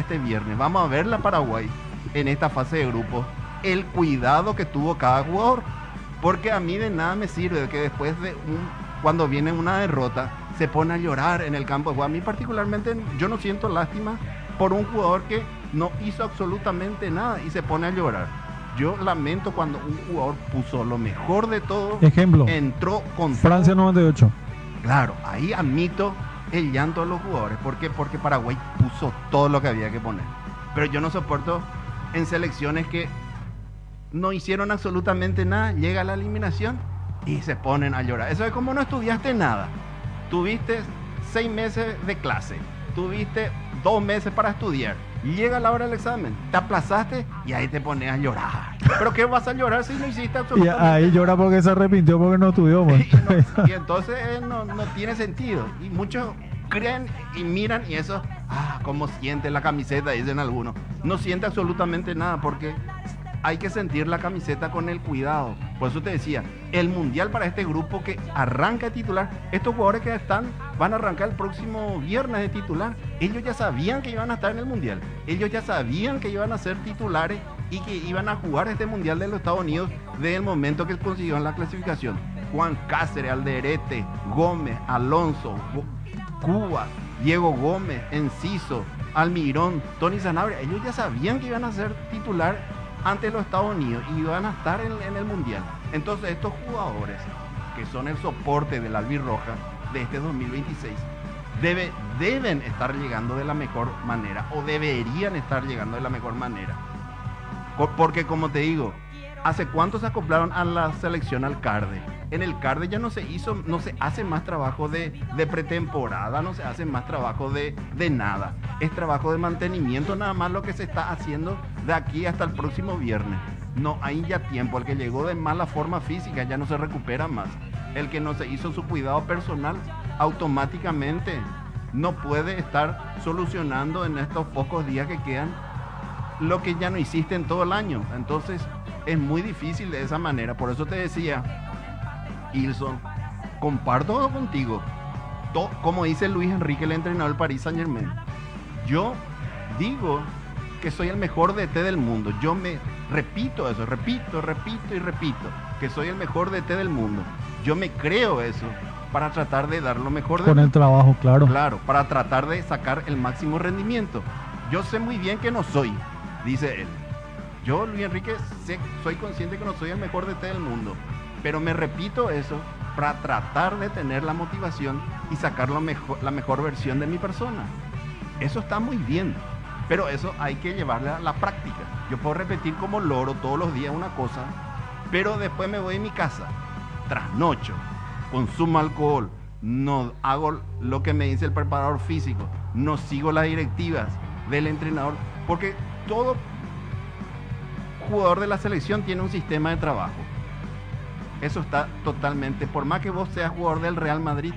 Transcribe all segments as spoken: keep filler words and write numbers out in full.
este viernes. Vamos a ver la Paraguay en esta fase de grupos. El cuidado que tuvo cada jugador. Porque a mí de nada me sirve que después de un, cuando viene una derrota, se pone a llorar en el campo de juego. A mí particularmente yo no siento lástima por un jugador que no hizo absolutamente nada y se pone a llorar. Yo lamento cuando un jugador puso lo mejor de todo. Ejemplo. Entró con Francia todo. noventa y ocho. Claro, ahí admito el llanto de los jugadores. ¿Por qué? Porque Paraguay puso todo lo que había que poner. Pero yo no soporto en selecciones que no hicieron absolutamente nada, llega la eliminación y se ponen a llorar. Eso es como no estudiaste nada. Tuviste seis meses de clase, tuviste dos meses para estudiar, llega la hora del examen, te aplazaste y ahí te pones a llorar. ¿Pero qué vas a llorar si no hiciste Y absolutamente ahí nada? llora porque se arrepintió porque no estudió. Pues. Y, no- y entonces eh, no, no tiene sentido. Y muchos creen y miran y eso, ah, cómo siente la camiseta, dicen algunos. No siente absolutamente nada porque hay que sentir la camiseta con el cuidado. Por eso te decía, el mundial para este grupo que arranca de titular, estos jugadores que están van a arrancar el próximo viernes de titular. Ellos ya sabían que iban a estar en el mundial. Ellos ya sabían que iban a ser titulares y que iban a jugar este mundial de los Estados Unidos desde el momento que consiguieron la clasificación. Juan Cáceres, Alderete, Gómez, Alonso, Cuba, Diego Gómez, Enciso, Almirón, Tony Sanabria. Ellos ya sabían que iban a ser titular ante los Estados Unidos y van a estar en, en el mundial. Entonces estos jugadores que son el soporte del albirroja de este dos mil veintiséis debe, deben estar llegando de la mejor manera o deberían estar llegando de la mejor manera. Por- porque como te digo, ¿hace cuánto se acoplaron a la selección al CARDE? En el CARDE ya no se hizo, no se hace más trabajo de, de pretemporada, no se hace más trabajo de, de nada. Es trabajo de mantenimiento nada más lo que se está haciendo de aquí hasta el próximo viernes. No hay ya tiempo. El que llegó de mala forma física ya no se recupera más. El que no se hizo su cuidado personal automáticamente no puede estar solucionando en estos pocos días que quedan lo que ya no hiciste en todo el año. Entonces es muy difícil de esa manera. Por eso te decía, Ilson, comparto contigo, to- como dice Luis Enrique, el entrenador del Paris Saint Germain. Yo digo que soy el mejor D T del mundo. Yo me repito eso, repito, repito y repito, que soy el mejor D T del mundo. Yo me creo eso para tratar de dar lo mejor de Con mí. el trabajo, claro. Claro, para tratar de sacar el máximo rendimiento. Yo sé muy bien que no soy, dice él. Yo, Luis Enrique, sé, soy consciente que no soy el mejor D T del mundo, pero me repito eso para tratar de tener la motivación y sacar lo mejor, la mejor versión de mi persona. Eso está muy bien, pero eso hay que llevarle a la práctica. Yo puedo repetir como loro todos los días una cosa, pero después me voy a mi casa, trasnocho, consumo alcohol, no hago lo que me dice el preparador físico, no sigo las directivas del entrenador, porque todo jugador de la selección tiene un sistema de trabajo. Eso está totalmente, por más que vos seas jugador del Real Madrid,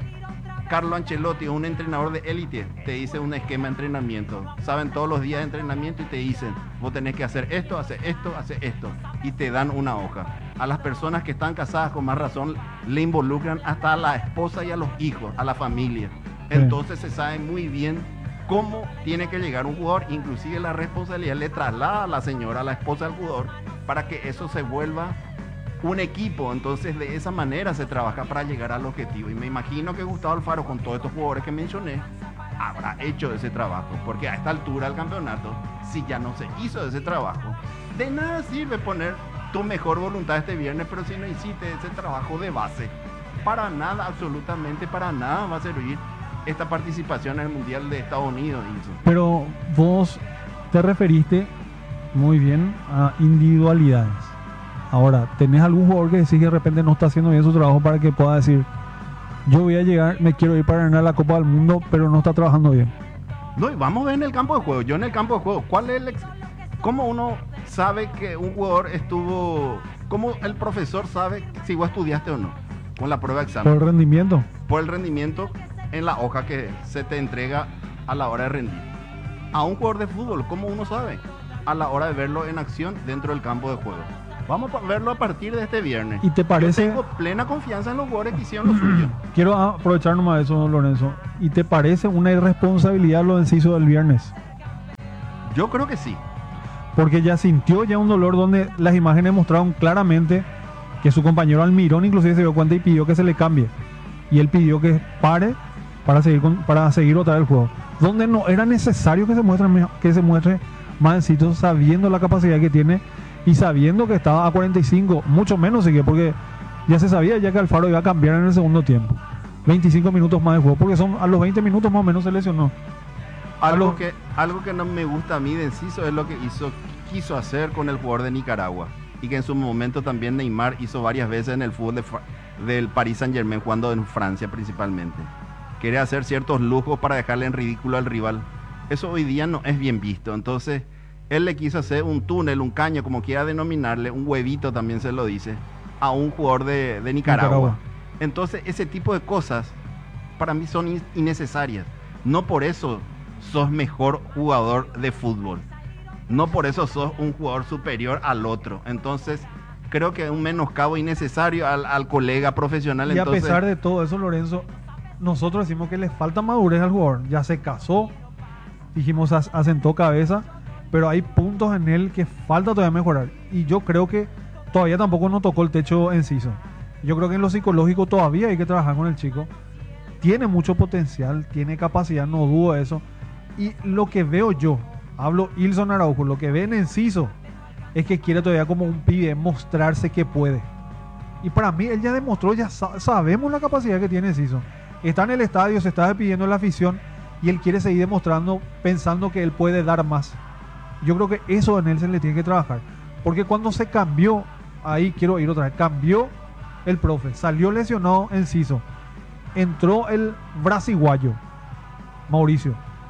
Carlo Ancelotti, un entrenador de élite, te dice un esquema de entrenamiento. Saben todos los días de entrenamiento y te dicen, vos tenés que hacer esto, hacer esto, hacer esto. Y te dan una hoja. A las personas que están casadas, con más razón, le involucran hasta a la esposa y a los hijos, a la familia. Entonces se sabe muy bien cómo tiene que llegar un jugador. Inclusive la responsabilidad le traslada a la señora, a la esposa del jugador, para que eso se vuelva un equipo. Entonces de esa manera se trabaja para llegar al objetivo, y me imagino que Gustavo Alfaro, con todos estos jugadores que mencioné, habrá hecho ese trabajo, porque a esta altura del campeonato, si ya no se hizo ese trabajo, de nada sirve poner tu mejor voluntad este viernes, pero si no hiciste ese trabajo de base, para nada, absolutamente para nada va a servir esta participación en el Mundial de Estados Unidos. Ilson. Pero vos te referiste muy bien a individualidades. Ahora, ¿tenés algún jugador que decís que de repente no está haciendo bien su trabajo para que pueda decir, yo voy a llegar, me quiero ir para ganar la Copa del Mundo, pero no está trabajando bien? No, y vamos a ver en el campo de juego. Yo en el campo de juego, ¿cuál es el ex- ¿cómo uno sabe que un jugador estuvo, cómo el profesor sabe si vos estudiaste o no? Con la prueba de Por examen. el rendimiento. Por el rendimiento en la hoja que se te entrega a la hora de rendir. A un jugador de fútbol, ¿cómo uno sabe? A la hora de verlo en acción dentro del campo de juego. Vamos a verlo a partir de este viernes. ¿Y te parece? Yo tengo plena confianza en los jugadores que hicieron lo suyo. Quiero aprovechar nomás eso, don Lorenzo. ¿Y te parece una irresponsabilidad lo de Enciso del viernes? Yo creo que sí. Porque ya sintió ya un dolor donde las imágenes mostraron claramente que su compañero Almirón inclusive se dio cuenta y pidió que se le cambie. Y él pidió que pare para seguir con, para seguir otra vez el juego. Donde no era necesario que se muestre, que se muestre más Enciso, sabiendo la capacidad que tiene y sabiendo que estaba a cuarenta y cinco, mucho menos sigue, porque ya se sabía ya que Alfaro iba a cambiar en el segundo tiempo. veinticinco minutos más de juego, porque son a los veinte minutos más o menos se lesionó. Algo que, algo que no me gusta a mí de Enciso es lo que hizo, quiso hacer con el jugador de Nicaragua. Y que en su momento también Neymar hizo varias veces en el fútbol de, del Paris Saint-Germain, jugando en Francia principalmente. Quiere hacer ciertos lujos para dejarle en ridículo al rival. Eso hoy día no es bien visto. Entonces, él le quiso hacer un túnel, un caño, como quiera denominarle, un huevito también se lo dice, a un jugador de, de Nicaragua. Nicaragua. Entonces, ese tipo de cosas para mí son in- innecesarias. No por eso sos mejor jugador de fútbol. No por eso sos un jugador superior al otro. Entonces, creo que es un menoscabo innecesario al, al colega profesional. Y Entonces, a pesar de todo eso, Lorenzo, nosotros decimos que le falta madurez al jugador. Ya se casó, dijimos as- asentó cabeza, pero hay puntos en él que falta todavía mejorar. Y yo creo que todavía tampoco nos tocó el techo Enciso. Yo creo que en lo psicológico todavía hay que trabajar con el chico. Tiene mucho potencial, tiene capacidad, no dudo de eso. Y lo que veo yo, hablo Ilson Araujo, lo que ve en Enciso es que quiere todavía como un pibe mostrarse que puede. Y para mí él ya demostró, ya sa- sabemos la capacidad que tiene Enciso. Está en el estadio, se está despidiendo la afición y él quiere seguir demostrando, pensando que él puede dar más. Yo creo que eso en él se le tiene que trabajar. Porque cuando se cambió, ahí quiero ir otra vez, cambió el profe, salió lesionado Enciso, entró el brasiguayo, Mauricio,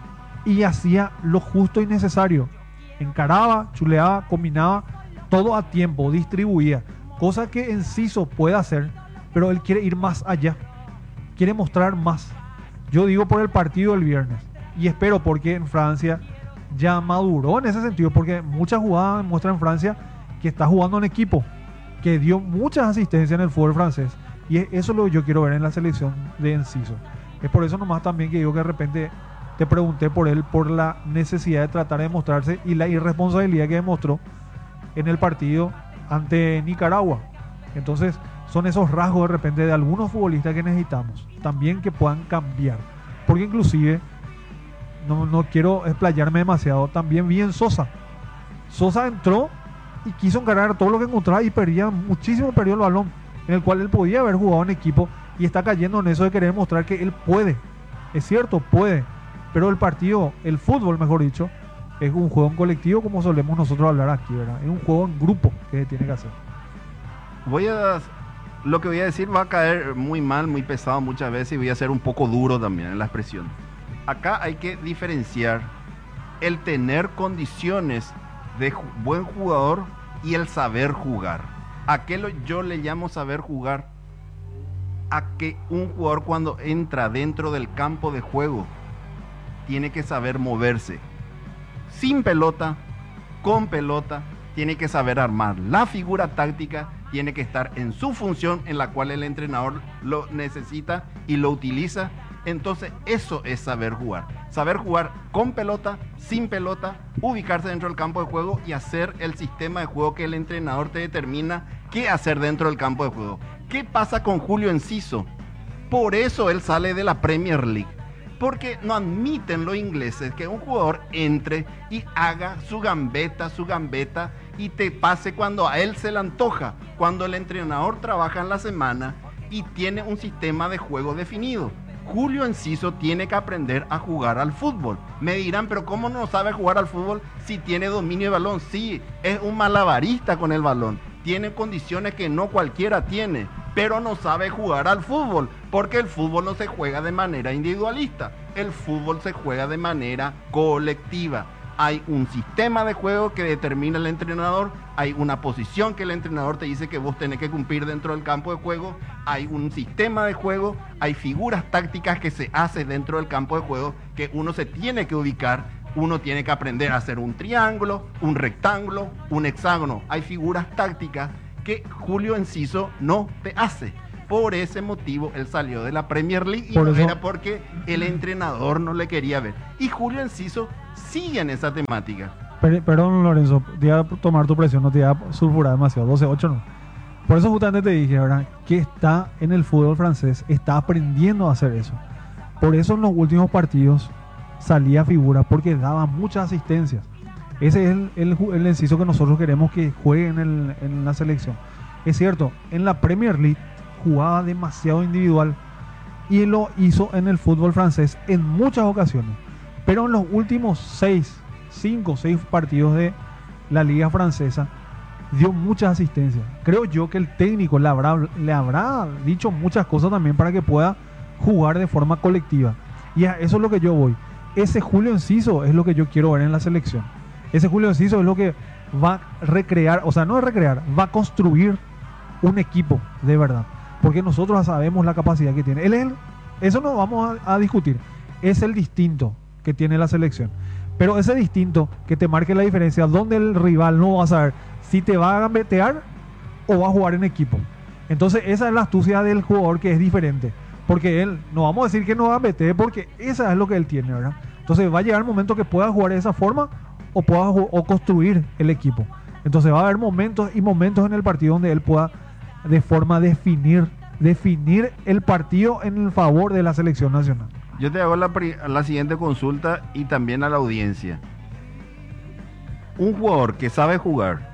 y hacía lo justo y necesario. Encaraba, chuleaba, combinaba, todo a tiempo, distribuía. Cosa que Enciso puede hacer, pero él quiere ir más allá. Quiere mostrar más. Yo digo por el partido del viernes. Y espero porque en Francia ya maduró en ese sentido. Porque muchas jugadas muestran en Francia que está jugando en equipo. Que dio muchas asistencias en el fútbol francés. Y eso es lo que yo quiero ver en la selección de Enciso. Es por eso nomás también que digo que de repente te pregunté por él, por la necesidad de tratar de mostrarse y la irresponsabilidad que demostró en el partido ante Nicaragua. Entonces son esos rasgos de repente de algunos futbolistas que necesitamos también que puedan cambiar, porque inclusive no, no quiero explayarme demasiado, también vi en Sosa. Sosa entró y quiso encarar todo lo que encontraba y perdía muchísimo, perdió el balón en el cual él podía haber jugado en equipo y está cayendo en eso de querer mostrar que él puede. Es cierto, puede, pero el partido, el fútbol mejor dicho, es un juego en colectivo como solemos nosotros hablar aquí, ¿verdad? Es un juego en grupo que se tiene que hacer. Voy a, lo que voy a decir va a caer muy mal, muy pesado muchas veces y voy a ser un poco duro también en la expresión. Acá hay que diferenciar el tener condiciones de ju- buen jugador y el saber jugar. ¿A qué lo, yo le llamo saber jugar? A que un jugador cuando entra dentro del campo de juego tiene que saber moverse. Sin pelota, con pelota, tiene que saber armar. La figura táctica tiene que estar en su función en la cual el entrenador lo necesita y lo utiliza. Entonces eso es saber jugar. Saber jugar con pelota, sin pelota, ubicarse dentro del campo de juego y hacer el sistema de juego que el entrenador te determina qué hacer dentro del campo de juego. ¿Qué pasa con Julio Enciso? Por eso él sale de la Premier League. Porque no admiten los ingleses que un jugador entre y haga su gambeta, su gambeta y te pase cuando a él se le antoja, cuando el entrenador trabaja en la semana y tiene un sistema de juego definido. Julio Enciso tiene que aprender a jugar al fútbol. Me dirán, pero ¿cómo no sabe jugar al fútbol si tiene dominio de balón? Sí, es un malabarista con el balón. Tiene condiciones que no cualquiera tiene, pero no sabe jugar al fútbol, porque el fútbol no se juega de manera individualista, el fútbol se juega de manera colectiva. Hay un sistema de juego que determina el entrenador, hay una posición que el entrenador te dice que vos tenés que cumplir dentro del campo de juego, hay un sistema de juego, hay figuras tácticas que se hacen dentro del campo de juego que uno se tiene que ubicar. Uno tiene que aprender a hacer un triángulo, un rectángulo, un hexágono. Hay figuras tácticas que Julio Enciso no te hace. Por ese motivo él salió de la Premier League y Por no eso- era porque el entrenador no le quería ver. Y Julio Enciso siguen esa temática. Per- perdón, Lorenzo, te iba a tomar tu presión, no te iba a sulfurar demasiado. doce ocho no. Por eso justamente te dije, ¿verdad? Que está en el fútbol francés, está aprendiendo a hacer eso. Por eso en los últimos partidos salía figura, porque daba muchas asistencias. Ese es el, el, el inciso que nosotros queremos que juegue en, el, en la selección. Es cierto, en la Premier League jugaba demasiado individual y lo hizo en el fútbol francés en muchas ocasiones. Pero en los últimos seis, cinco, seis partidos de la liga francesa dio muchas asistencias. Creo yo que el técnico le habrá, le habrá dicho muchas cosas también para que pueda jugar de forma colectiva. Y a eso es lo que yo voy. Ese Julio Enciso es lo que yo quiero ver en la selección. Ese Julio Enciso es lo que va a recrear, o sea, no recrear, va a construir un equipo de verdad. Porque nosotros sabemos la capacidad que tiene. Él es el, eso no vamos a, a discutir. Es el distinto que tiene la selección. Pero ese distinto que te marque la diferencia, donde el rival no va a saber si te va a gambetear o va a jugar en equipo. Entonces esa es la astucia del jugador, que es diferente. Porque él, no vamos a decir que no gambetee, porque esa es lo que él tiene, ¿verdad? Entonces va a llegar el momento que pueda jugar de esa forma o pueda o construir el equipo. Entonces va a haber momentos y momentos en el partido donde él pueda de forma definir, definir el partido en el favor de la selección nacional. Yo te hago la, la siguiente consulta y también a la audiencia. Un jugador que sabe jugar,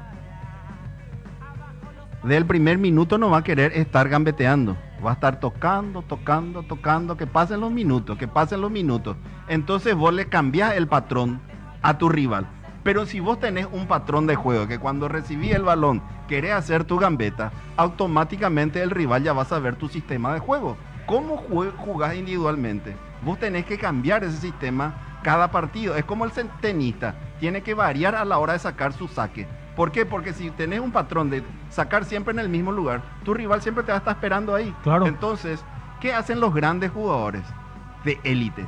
desde el primer minuto no va a querer estar gambeteando. Va a estar tocando, tocando, tocando, que pasen los minutos, que pasen los minutos. Entonces vos le cambiás el patrón a tu rival. Pero si vos tenés un patrón de juego, que cuando recibís el balón querés hacer tu gambeta, automáticamente el rival ya va a saber tu sistema de juego. ¿Cómo jugás individualmente? Vos tenés que cambiar ese sistema cada partido. Es como el tenista, tiene que variar a la hora de sacar su saque. ¿Por qué? Porque si tenés un patrón de sacar siempre en el mismo lugar, tu rival siempre te va a estar esperando ahí. Claro. Entonces, ¿qué hacen los grandes jugadores de élite?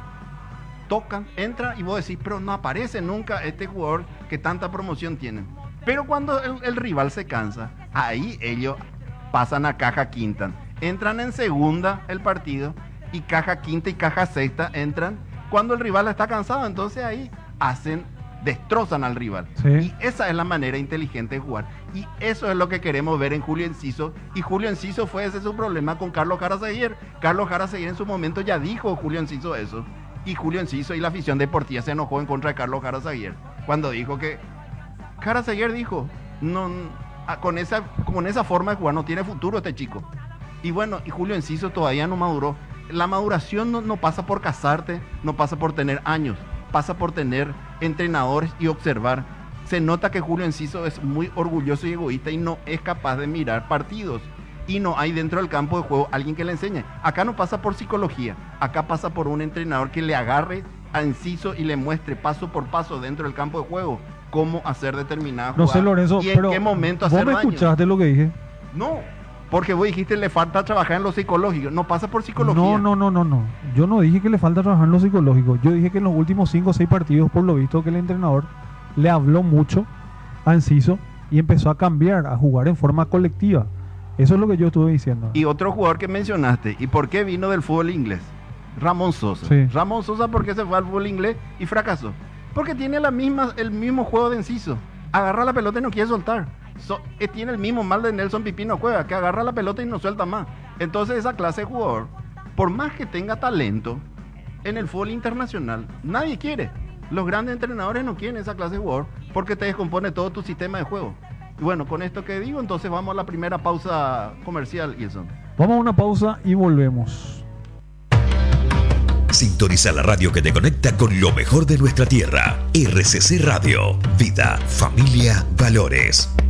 Tocan, entran y vos decís, pero no aparece nunca este jugador que tanta promoción tiene. Pero cuando el, el rival se cansa, ahí ellos pasan a caja quinta. Entran en segunda el partido y caja quinta y caja sexta entran cuando el rival está cansado. Entonces ahí hacen, destrozan al rival. Sí. Y esa es la manera inteligente de jugar. Y eso es lo que queremos ver en Julio Enciso. Y Julio Enciso fue ese su problema con Carlos Jara Seguier. Carlos Jara Seguier en su momento ya dijo Julio Enciso eso. Y Julio Enciso y la afición deportiva se enojó en contra de Carlos Jara Seguier. Cuando dijo que... Jara Seguier dijo, no, con esa, con esa forma de jugar no tiene futuro este chico. Y bueno, y Julio Enciso todavía no maduró. La maduración no, no pasa por casarte, no pasa por tener años. Pasa por tener entrenadores y observar. Se nota que Julio Enciso es muy orgulloso y egoísta y no es capaz de mirar partidos. Y no hay dentro del campo de juego alguien que le enseñe. Acá no pasa por psicología. Acá pasa por un entrenador que le agarre a Enciso y le muestre paso por paso dentro del campo de juego cómo hacer determinada jugada. No sé, Lorenzo, y en pero qué momento hacer ¿vos me daño. escuchaste lo que dije? No, porque vos dijiste le falta trabajar en lo psicológico. No pasa por psicología. No, no, no, no, no. Yo no dije que le falta trabajar en lo psicológico. Yo dije que en los últimos cinco o seis partidos, por lo visto, que el entrenador le habló mucho a Enciso y empezó a cambiar, a jugar en forma colectiva. Eso es lo que yo estuve diciendo. Y otro jugador que mencionaste, ¿y por qué vino del fútbol inglés? Ramón Sosa. Sí. Ramón Sosa, ¿por qué se fue al fútbol inglés y fracasó? Porque tiene la misma, el mismo juego de Enciso. Agarra la pelota y no quiere soltar. So, eh, tiene el mismo mal de Nelson Pipino Cueva, que agarra la pelota y no suelta más. Entonces esa clase de jugador, por más que tenga talento, en el fútbol internacional nadie quiere. Los grandes entrenadores no quieren esa clase de jugador porque te descompone todo tu sistema de juego. Y bueno, con esto que digo, entonces vamos a la primera pausa comercial, Wilson. Vamos a una pausa y volvemos. Sintoniza la radio que te conecta con lo mejor de nuestra tierra. R C C Radio. Vida, familia, valores.